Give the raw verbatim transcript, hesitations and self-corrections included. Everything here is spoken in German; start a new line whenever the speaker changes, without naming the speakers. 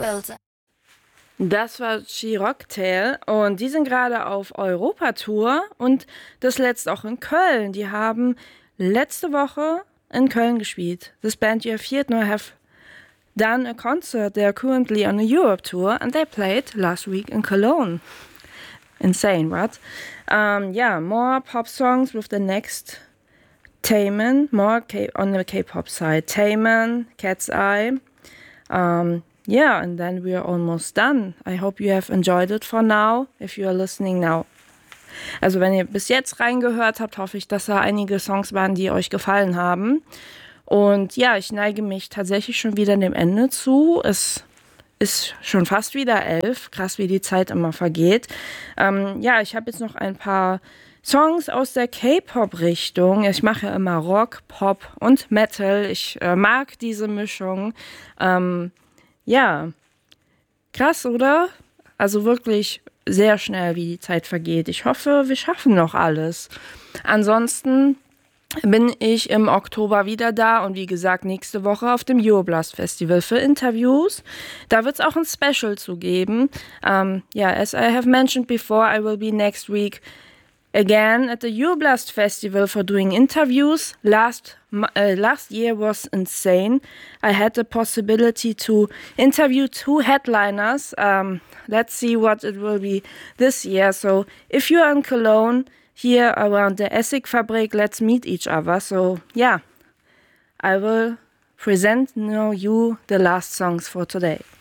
quills.
Das war Chiroctail und die sind gerade auf Europatour und das letzt auch in Köln. Die haben letzte Woche in Köln gespielt. This band you have heard now have done a concert. They are currently on a Europe tour and they played last week in Cologne. Insane, right? Um, yeah, more pop songs with the next Taman, more K- on the K-pop side. Taman, Cat's Eye. Um, Yeah, and then we are almost done. I hope you have enjoyed it for now, if you are listening now. Also wenn ihr bis jetzt reingehört habt, hoffe ich, dass da einige Songs waren, die euch gefallen haben. Und ja, ich neige mich tatsächlich schon wieder dem Ende zu. Es ist schon fast wieder elf. Krass, wie die Zeit immer vergeht. Ähm, ja, ich habe jetzt noch ein paar Songs aus der K-Pop-Richtung. Ich mache ja immer Rock, Pop und Metal. Ich äh, mag diese Mischung. Ähm, Ja, krass, oder? Also wirklich sehr schnell, wie die Zeit vergeht. Ich hoffe, wir schaffen noch alles. Ansonsten bin ich im Oktober wieder da und wie gesagt, nächste Woche auf dem Euroblast Festival für Interviews. Da wird es auch ein Special zu geben. Um, yeah, as I have mentioned before, I will be next week again at the Euroblast Festival for doing interviews. Last uh, last year was insane. I had the possibility to interview two headliners. Um, let's see what it will be this year. So if you're in Cologne, here around the Essigfabrik, let's meet each other. So yeah, I will present now you the last songs for today.